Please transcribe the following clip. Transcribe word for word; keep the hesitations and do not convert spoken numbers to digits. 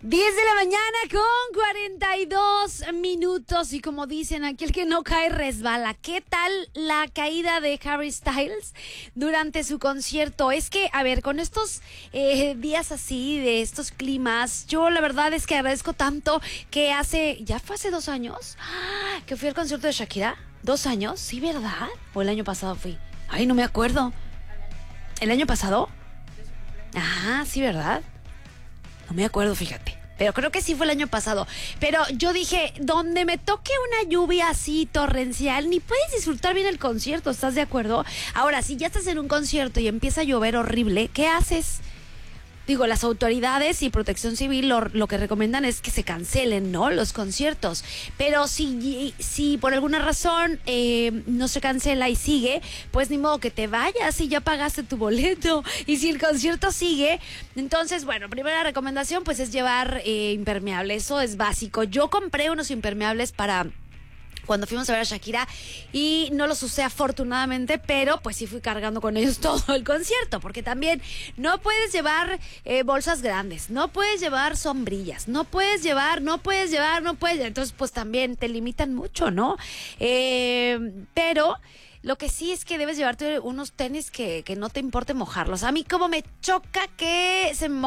diez de la mañana con cuarenta y dos minutos y como dicen aquí, el que no cae resbala. ¿Qué tal la caída de Harry Styles durante su concierto? Es que, a ver, con estos eh, días así, de estos climas, yo la verdad es que agradezco tanto que hace, ya fue hace dos años, que fui al concierto de Shakira. ¿Dos años? Sí, ¿verdad? ¿O el año pasado fui? Ay, no me acuerdo. ¿El año pasado? Ah, sí, ¿verdad? No me acuerdo, fíjate. Pero creo que sí fue el año pasado. Pero yo dije, donde me toque una lluvia así torrencial, ni puedes disfrutar bien el concierto, ¿estás de acuerdo? Ahora, si ya estás en un concierto y empieza a llover horrible, ¿qué haces? Digo, las autoridades y Protección Civil lo, lo que recomiendan es que se cancelen, ¿no?, los conciertos. Pero si, si por alguna razón eh, no se cancela y sigue, pues ni modo que te vayas y ya pagaste tu boleto. Y si el concierto sigue, entonces, bueno, primera recomendación pues es llevar eh, impermeable. Eso es básico. Yo compré unos impermeables para cuando fuimos a ver a Shakira y no los usé afortunadamente, pero pues sí fui cargando con ellos todo el concierto, porque también no puedes llevar eh, bolsas grandes, no puedes llevar sombrillas, no puedes llevar, no puedes llevar, no puedes, entonces pues también te limitan mucho, ¿no? Eh, pero lo que sí es que debes llevarte unos tenis que, que no te importe mojarlos. A mí como me choca que se me